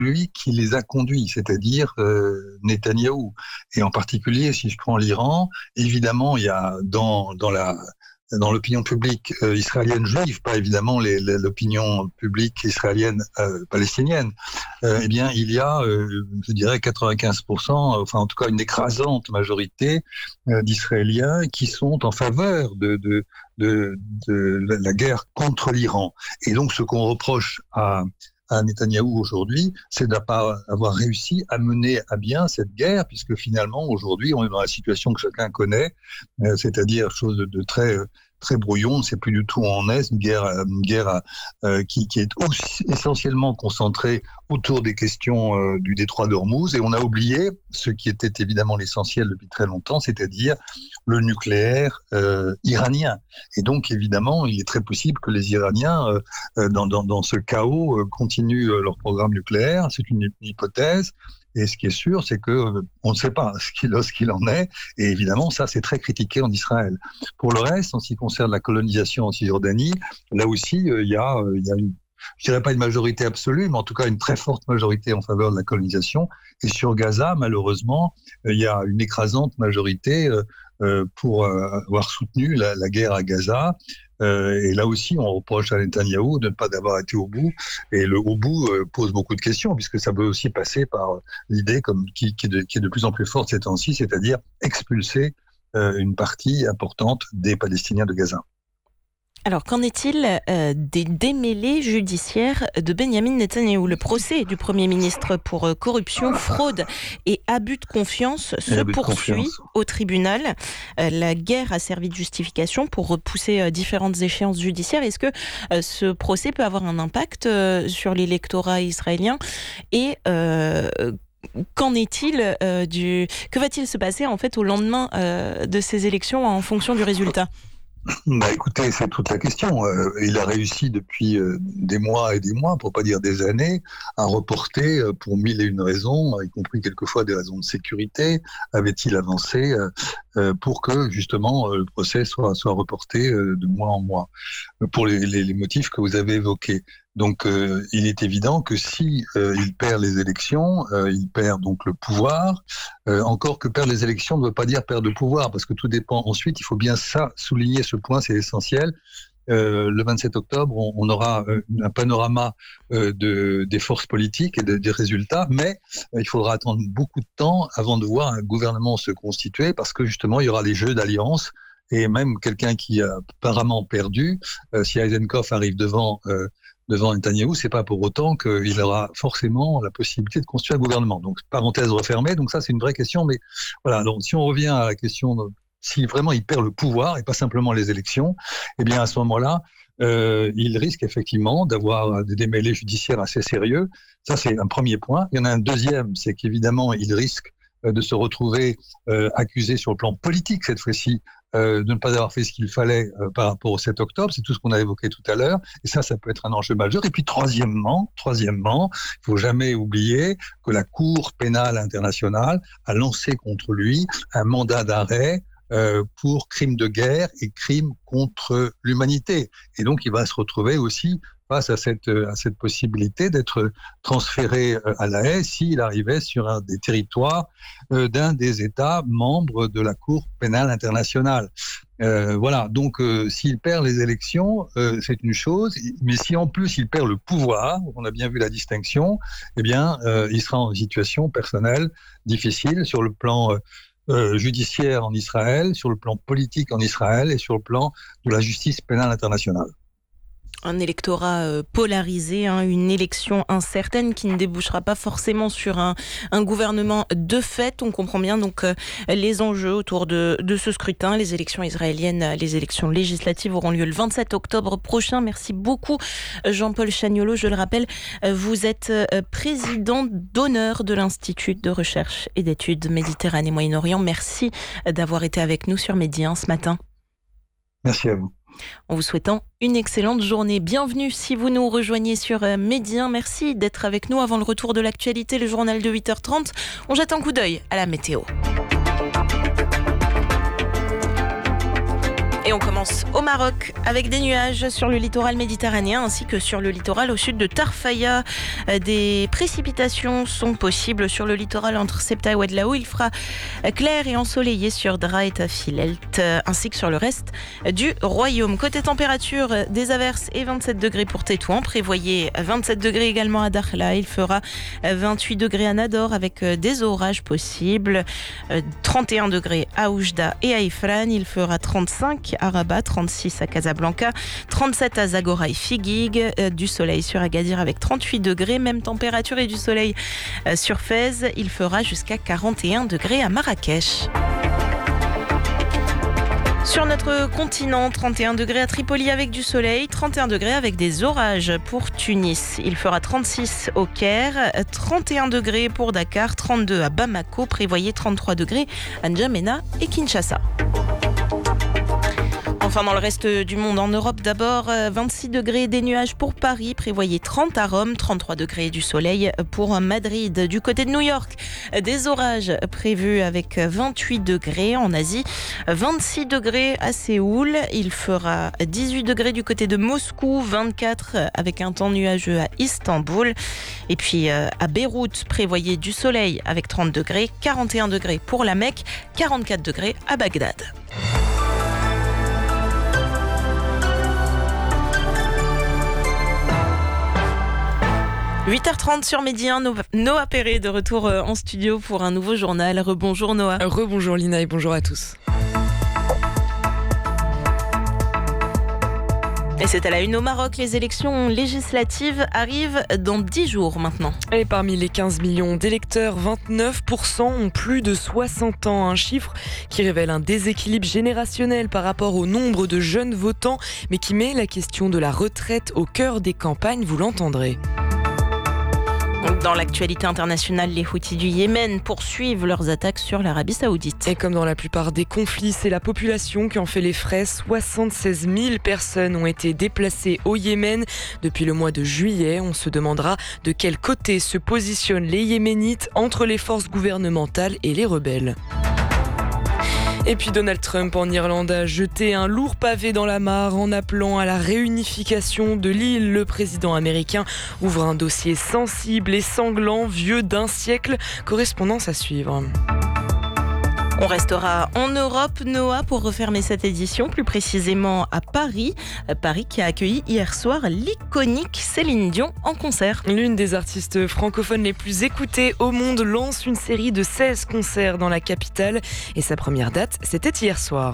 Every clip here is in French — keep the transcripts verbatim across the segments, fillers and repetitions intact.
celui qui les a conduits, c'est-à-dire euh, Netanyahou. Et en particulier, si je prends l'Iran, évidemment, il y a dans, dans la... dans l'opinion publique euh, israélienne juive, pas évidemment les, les, l'opinion publique israélienne euh, palestinienne, euh, eh bien il y a, euh, je dirais, quatre-vingt-quinze pour cent, enfin en tout cas une écrasante majorité euh, d'Israéliens qui sont en faveur de, de, de, de la guerre contre l'Iran. Et donc ce qu'on reproche à à Netanyahou aujourd'hui, c'est de ne pas avoir réussi à mener à bien cette guerre, puisque finalement, aujourd'hui, on est dans la situation que chacun connaît, euh, c'est-à-dire chose de, de très, très brouillon, on ne sait plus du tout où on est, une guerre, une guerre euh, qui, qui est aussi essentiellement concentrée autour des questions euh, du détroit d'Ormuz, et on a oublié ce qui était évidemment l'essentiel depuis très longtemps, c'est-à-dire le nucléaire euh, iranien. Et donc, évidemment, il est très possible que les Iraniens, euh, dans, dans, dans ce chaos, euh, continuent leur programme nucléaire. C'est une, une hypothèse. Et ce qui est sûr, c'est que euh, on ne sait pas ce qu'il, ce qu'il en est. Et évidemment, ça, c'est très critiqué en Israël. Pour le reste, en ce qui concerne la colonisation en Cisjordanie, là aussi, euh, il y a, euh, il y a une, je dirais pas une majorité absolue, mais en tout cas une très forte majorité en faveur de la colonisation. Et sur Gaza, malheureusement, euh, il y a une écrasante majorité euh, euh, pour euh, avoir soutenu la, la guerre à Gaza. Euh, et là aussi, on reproche à Netanyahou de ne pas avoir été au bout. Et le au bout euh, pose beaucoup de questions, puisque ça peut aussi passer par l'idée comme, qui, qui, est de, qui est de plus en plus forte ces temps-ci, c'est-à-dire expulser euh, une partie importante des Palestiniens de Gaza. Alors, qu'en est-il euh, des démêlés judiciaires de Benyamin Netanyahou ? Le procès du Premier ministre pour euh, corruption, fraude et abus de confiance se poursuit confiance. au tribunal. Euh, la guerre a servi de justification pour repousser euh, différentes échéances judiciaires. Est-ce que euh, ce procès peut avoir un impact euh, sur l'électorat israélien ? Et euh, qu'en est-il euh, du... Que va-t-il se passer en fait au lendemain euh, de ces élections en fonction du résultat ? Bah écoutez, c'est toute la question. Euh, il a réussi depuis euh, des mois et des mois, pour pas dire des années, à reporter euh, pour mille et une raisons, y compris quelquefois des raisons de sécurité, avait-il avancé euh, euh, pour que justement euh, le procès soit soit reporté euh, de mois en mois, pour les, les, les motifs que vous avez évoqués. Donc, euh, il est évident que si euh, il perd les élections, euh, il perd donc le pouvoir. Euh, encore que perdre les élections ne veut pas dire perdre le pouvoir, parce que tout dépend. Ensuite, il faut bien ça souligner ce point, c'est essentiel. Euh, le vingt-sept octobre, on, on aura euh, un panorama euh, de, des forces politiques et de, des résultats, mais euh, il faudra attendre beaucoup de temps avant de voir un gouvernement se constituer, parce que justement, il y aura les jeux d'alliance. Et même quelqu'un qui a apparemment perdu, euh, si Eisenkopf arrive devant euh, devant Netanyahou, c'est pas pour autant qu'il aura forcément la possibilité de construire un gouvernement. Donc parenthèse refermée. Donc ça c'est une vraie question. Mais voilà. Donc si on revient à la question de, si vraiment il perd le pouvoir et pas simplement les élections, eh bien à ce moment-là, euh, il risque effectivement d'avoir des démêlés judiciaires assez sérieux. Ça c'est un premier point. Il y en a un deuxième, c'est qu'évidemment il risque de se retrouver euh, accusé sur le plan politique cette fois-ci euh, de ne pas avoir fait ce qu'il fallait euh, par rapport au sept octobre, c'est tout ce qu'on a évoqué tout à l'heure, et ça, ça peut être un enjeu majeur. Et puis troisièmement, troisièmement, il faut jamais oublier que la Cour pénale internationale a lancé contre lui un mandat d'arrêt euh, pour crimes de guerre et crimes contre l'humanité. Et donc, il va se retrouver aussi face à cette, à cette possibilité d'être transféré à La Haye s'il arrivait sur un des territoires euh, d'un des États membres de la Cour pénale internationale. Euh, voilà, donc euh, s'il perd les élections, euh, c'est une chose, mais si en plus il perd le pouvoir, on a bien vu la distinction, eh bien, euh, il sera en situation personnelle difficile sur le plan euh, judiciaire en Israël, sur le plan politique en Israël et sur le plan de la justice pénale internationale. Un électorat euh, polarisé, hein, une élection incertaine qui ne débouchera pas forcément sur un, un gouvernement de fait. On comprend bien donc euh, les enjeux autour de, de ce scrutin. Les élections israéliennes, les élections législatives auront lieu le vingt-sept octobre prochain. Merci beaucoup Jean-Paul Chagnolot. Je le rappelle, vous êtes euh, président d'honneur de l'Institut de recherche et d'études Méditerranée-Moyen-Orient. Merci d'avoir été avec nous sur Midi un ce matin. Merci à vous. En vous souhaitant une excellente journée. Bienvenue si vous nous rejoignez sur Midi un. Merci d'être avec nous avant le retour de l'actualité, le journal de huit heures trente. On jette un coup d'œil à la météo. Et on commence au Maroc avec des nuages sur le littoral méditerranéen ainsi que sur le littoral au sud de Tarfaya. Des précipitations sont possibles sur le littoral entre Ceuta et Ouadélaou. Il fera clair et ensoleillé sur Dra et Tafilelt ainsi que sur le reste du royaume. Côté température, des averses et vingt-sept degrés pour Tétouan. Prévoyez vingt-sept degrés également à Dakhla. Il fera vingt-huit degrés à Nador avec des orages possibles. trente et un degrés à Oujda et à Ifrane. Il fera trente-cinq à Rabat, trente-six à Casablanca, trente-sept à Zagora et Figuig, euh, du soleil sur Agadir avec trente-huit degrés, même température et du soleil euh, sur Fès. Il fera jusqu'à quarante et un degrés à Marrakech. Sur notre continent, trente et un degrés à Tripoli avec du soleil, trente et un degrés avec des orages pour Tunis. Il fera trente-six au Caire, trente et un degrés pour Dakar, trente-deux à Bamako, prévoyez trente-trois degrés à N'Djamena et Kinshasa. Enfin, dans le reste du monde, en Europe d'abord, vingt-six degrés des nuages pour Paris, prévoyez trente à Rome, trente-trois degrés du soleil pour Madrid. Du côté de New York, des orages prévus avec vingt-huit degrés en Asie, vingt-six degrés à Séoul, il fera dix-huit degrés du côté de Moscou, vingt-quatre avec un temps nuageux à Istanbul. Et puis à Beyrouth, prévoyez du soleil avec trente degrés, quarante et un degrés pour la Mecque, quarante-quatre degrés à Bagdad. huit heures trente sur Midi un, Noah Perret de retour en studio pour un nouveau journal. Rebonjour Noah. Rebonjour Lina et bonjour à tous. Et c'est à la une au Maroc, les élections législatives arrivent dans dix jours maintenant. Et parmi les quinze millions d'électeurs, vingt-neuf pour cent ont plus de soixante ans. Un chiffre qui révèle un déséquilibre générationnel par rapport au nombre de jeunes votants, mais qui met la question de la retraite au cœur des campagnes, vous l'entendrez. Dans l'actualité internationale, les Houthis du Yémen poursuivent leurs attaques sur l'Arabie Saoudite. Et comme dans la plupart des conflits, c'est la population qui en fait les frais. soixante-seize mille personnes ont été déplacées au Yémen depuis le mois de juillet. On se demandera de quel côté se positionnent les Yéménites entre les forces gouvernementales et les rebelles. Et puis Donald Trump en Irlande a jeté un lourd pavé dans la mare en appelant à la réunification de l'île. Le président américain ouvre un dossier sensible et sanglant, vieux d'un siècle. Correspondance à suivre. On restera en Europe, Noah, pour refermer cette édition, plus précisément à Paris. Paris qui a accueilli hier soir l'iconique Céline Dion en concert. L'une des artistes francophones les plus écoutées au monde lance une série de seize concerts dans la capitale. Et sa première date, c'était hier soir.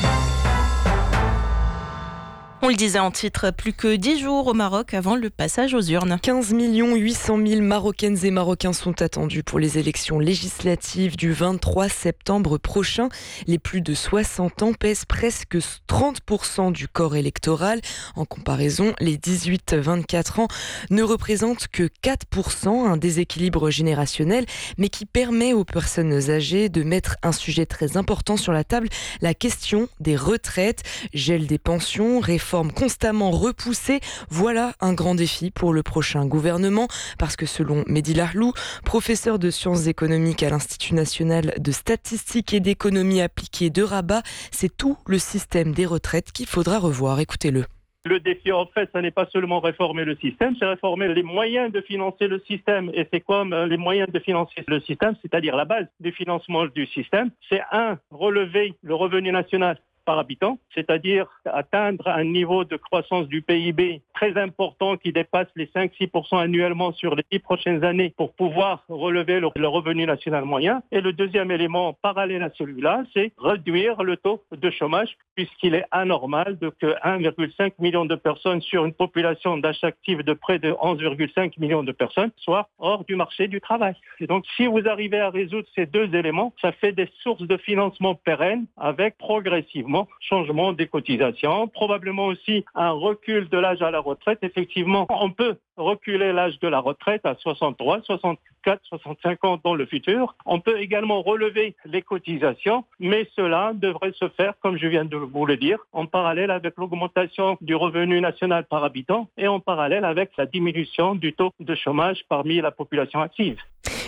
On le disait en titre, plus que dix jours au Maroc avant le passage aux urnes. quinze millions huit cent mille Marocaines et Marocains sont attendus pour les élections législatives du vingt-trois septembre prochain. Les plus de soixante ans pèsent presque trente pour cent du corps électoral. En comparaison, les dix-huit vingt-quatre ans ne représentent que quatre pour cent, un déséquilibre générationnel, mais qui permet aux personnes âgées de mettre un sujet très important sur la table, la question des retraites, gel des pensions, réforme constamment repoussée. Voilà un grand défi pour le prochain gouvernement parce que selon Mehdi Lahlou, professeur de sciences économiques à l'Institut national de statistique et d'économie appliquée de Rabat, c'est tout le système des retraites qu'il faudra revoir. Écoutez-le. Le défi, en fait, ça n'est pas seulement réformer le système, c'est réformer les moyens de financer le système. Et c'est quoi les moyens de financer le système? C'est-à-dire la base du financement du système. C'est un, relever le revenu national par habitant, c'est-à-dire atteindre un niveau de croissance du P I B très important qui dépasse les cinq à six pour cent annuellement sur les dix prochaines années pour pouvoir relever le, le revenu national moyen. Et le deuxième élément parallèle à celui-là, c'est réduire le taux de chômage puisqu'il est anormal de que un virgule cinq million de personnes sur une population d'achat actif de près de onze virgule cinq millions de personnes soient hors du marché du travail. Et donc, si vous arrivez à résoudre ces deux éléments, ça fait des sources de financement pérennes avec progressivement changement des cotisations, probablement aussi un recul de l'âge à la retraite. Effectivement, on peut reculer l'âge de la retraite à soixante-trois, soixante-quatre, soixante-cinq ans dans le futur. On peut également relever les cotisations, mais cela devrait se faire, comme je viens de vous le dire, en parallèle avec l'augmentation du revenu national par habitant et en parallèle avec la diminution du taux de chômage parmi la population active.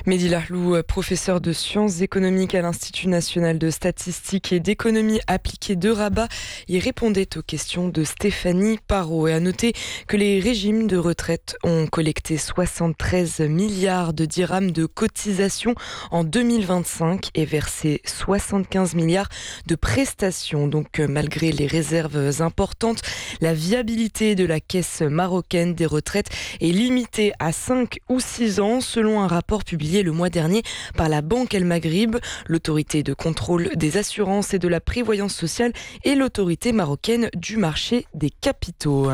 Mehdi Lahlou, professeur de sciences économiques à l'Institut national de statistique et d'économie appliquée de Rabat, il répondait aux questions de Stéphanie Parot. Et à noter que les régimes de retraite ont collecté soixante-treize milliards de dirhams de cotisations en deux mille vingt-cinq et versé soixante-quinze milliards de prestations. Donc malgré les réserves importantes, la viabilité de la caisse marocaine des retraites est limitée à cinq ou six ans selon un rapport publié le mois dernier par la Banque El Maghrib, l'autorité de contrôle des assurances et de la prévoyance sociale et l'autorité marocaine du marché des capitaux.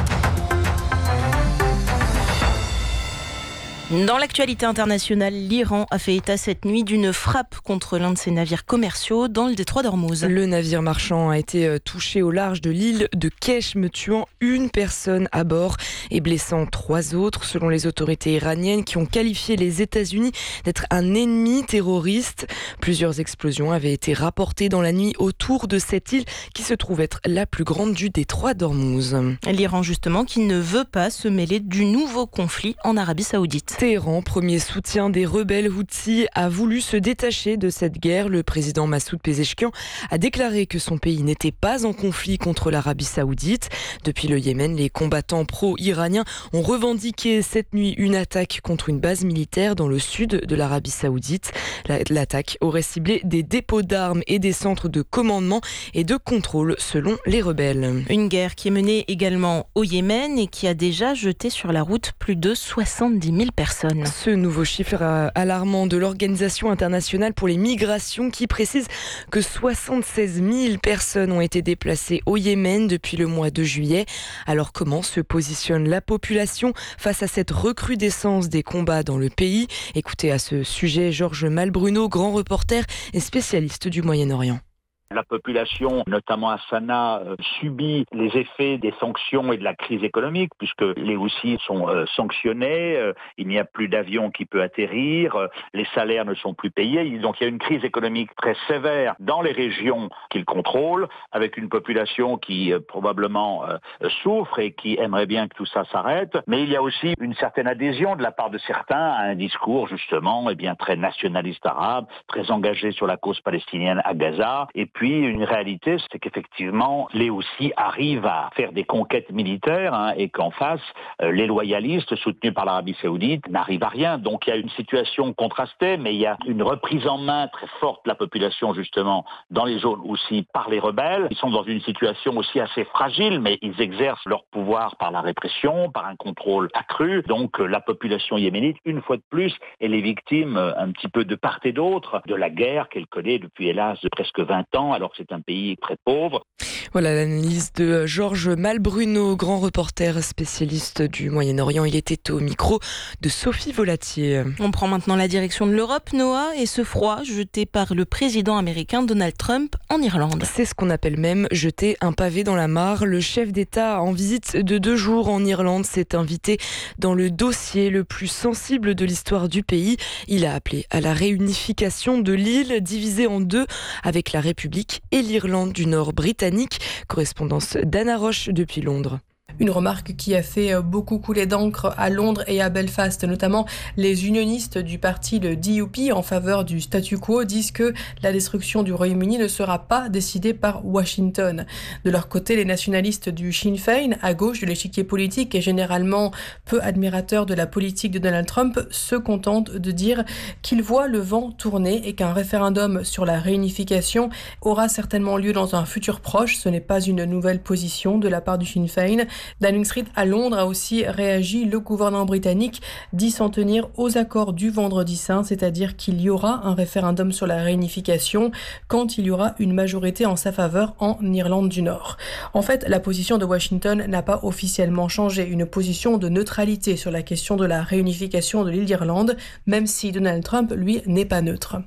Dans l'actualité internationale, l'Iran a fait état cette nuit d'une frappe contre l'un de ses navires commerciaux dans le détroit d'Ormuz. Le navire marchand a été touché au large de l'île de Keshm, tuant une personne à bord et blessant trois autres, selon les autorités iraniennes qui ont qualifié les États-Unis d'être un ennemi terroriste. Plusieurs explosions avaient été rapportées dans la nuit autour de cette île qui se trouve être la plus grande du détroit d'Ormuz. L'Iran, justement, qui ne veut pas se mêler du nouveau conflit en Arabie Saoudite. Téhéran, premier soutien des rebelles Houthis, a voulu se détacher de cette guerre. Le président Massoud Pezeshkian a déclaré que son pays n'était pas en conflit contre l'Arabie Saoudite. Depuis le Yémen, les combattants pro-iraniens ont revendiqué cette nuit une attaque contre une base militaire dans le sud de l'Arabie Saoudite. L'attaque aurait ciblé des dépôts d'armes et des centres de commandement et de contrôle selon les rebelles. Une guerre qui est menée également au Yémen et qui a déjà jeté sur la route plus de soixante-dix mille personnes. Ce nouveau chiffre alarmant de l'Organisation internationale pour les migrations qui précise que soixante-seize mille personnes ont été déplacées au Yémen depuis le mois de juillet. Alors comment se positionne la population face à cette recrudescence des combats dans le pays? Écoutez à ce sujet Georges Malbruno, grand reporter et spécialiste du Moyen-Orient. La population, notamment à Sanaa, euh, subit les effets des sanctions et de la crise économique, puisque les Houthis sont euh, sanctionnés, euh, il n'y a plus d'avions qui peut atterrir, euh, les salaires ne sont plus payés. Donc il y a une crise économique très sévère dans les régions qu'ils contrôlent, avec une population qui euh, probablement euh, souffre et qui aimerait bien que tout ça s'arrête. Mais il y a aussi une certaine adhésion de la part de certains à un discours justement eh bien, très nationaliste arabe, très engagé sur la cause palestinienne à Gaza. Et puis une réalité, c'est qu'effectivement, les Houthis arrivent à faire des conquêtes militaires hein, et qu'en face, euh, les loyalistes soutenus par l'Arabie Saoudite n'arrivent à rien. Donc il y a une situation contrastée, mais il y a une reprise en main très forte de la population justement dans les zones Houthis par les rebelles. Ils sont dans une situation aussi assez fragile, mais ils exercent leur pouvoir par la répression, par un contrôle accru. Donc euh, la population yéménite, une fois de plus, elle est victime euh, un petit peu de part et d'autre de la guerre qu'elle connaît depuis hélas de presque vingt ans. Alors que c'est un pays très pauvre. Voilà l'analyse de Georges Malbruno, grand reporter spécialiste du Moyen-Orient. Il était au micro de Sophie Volatier. On prend maintenant la direction de l'Europe, Noah, et ce froid jeté par le président américain Donald Trump en Irlande. C'est ce qu'on appelle même jeter un pavé dans la mare. Le chef d'État en visite de deux jours en Irlande s'est invité dans le dossier le plus sensible de l'histoire du pays. Il a appelé à la réunification de l'île divisée en deux avec la République et l'Irlande du Nord britannique. Correspondance d'Anna Roche depuis Londres. Une remarque qui a fait beaucoup couler d'encre à Londres et à Belfast, notamment les unionistes du parti le D U P en faveur du statu quo disent que la destruction du Royaume-Uni ne sera pas décidée par Washington. De leur côté, les nationalistes du Sinn Féin, à gauche de l'échiquier politique et généralement peu admirateurs de la politique de Donald Trump, se contentent de dire qu'ils voient le vent tourner et qu'un référendum sur la réunification aura certainement lieu dans un futur proche. Ce n'est pas une nouvelle position de la part du Sinn Féin. Downing Street à Londres a aussi réagi. Le gouvernement britannique dit s'en tenir aux accords du Vendredi Saint, c'est-à-dire qu'il y aura un référendum sur la réunification quand il y aura une majorité en sa faveur en Irlande du Nord. En fait, la position de Washington n'a pas officiellement changé, une position de neutralité sur la question de la réunification de l'île d'Irlande, même si Donald Trump, lui, n'est pas neutre.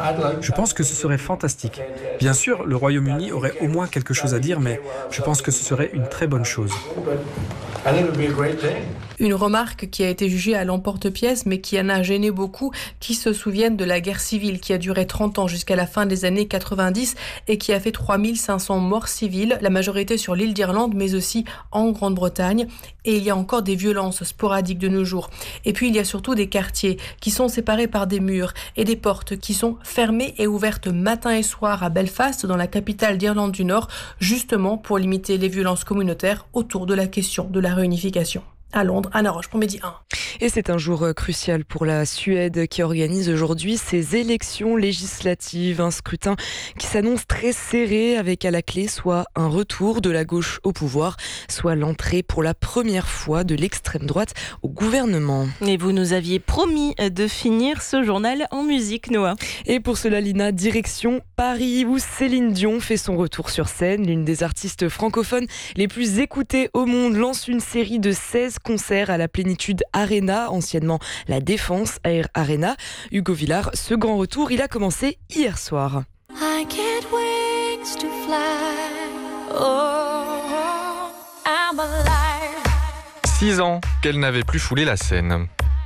Je pense que ce serait fantastique. Bien sûr, le Royaume-Uni aurait au moins quelque chose à dire, mais je pense que ce serait une très bonne chose. Une remarque qui a été jugée à l'emporte-pièce, mais qui en a gêné beaucoup, qui se souviennent de la guerre civile qui a duré trente ans jusqu'à la fin des années quatre-vingt-dix et qui a fait trois mille cinq cents morts civiles, la majorité sur l'île d'Irlande, mais aussi en Grande-Bretagne. Et il y a encore des violences sporadiques de nos jours. Et puis il y a surtout des quartiers qui sont séparés par des murs et des portes qui sont fermées et ouvertes matin et soir à Belfast, dans la capitale d'Irlande du Nord, justement pour limiter les violences communautaires autour de la question de la réunification. À Londres, Anna Roche pour Midi un. Et c'est un jour crucial pour la Suède qui organise aujourd'hui ses élections législatives. Un scrutin qui s'annonce très serré avec à la clé soit un retour de la gauche au pouvoir, soit l'entrée pour la première fois de l'extrême droite au gouvernement. Et vous nous aviez promis de finir ce journal en musique, Noah. Et pour cela, Lina, direction Paris où Céline Dion fait son retour sur scène. L'une des artistes francophones les plus écoutées au monde lance une série de seize concert à la Plénitude Arena, anciennement la Défense Air Arena. Hugo Villard, ce grand retour, il a commencé hier soir. I get wings to fly. Oh, I'm alive. Six ans qu'elle n'avait plus foulé la scène.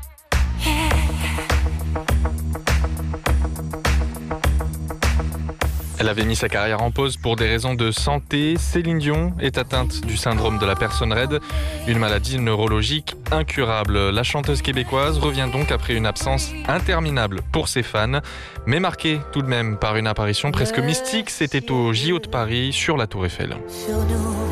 Elle avait mis sa carrière en pause pour des raisons de santé. Céline Dion est atteinte du syndrome de la personne raide, une maladie neurologique incurable. La chanteuse québécoise revient donc après une absence interminable pour ses fans, mais marquée tout de même par une apparition presque mystique. C'était au J O de Paris sur la Tour Eiffel.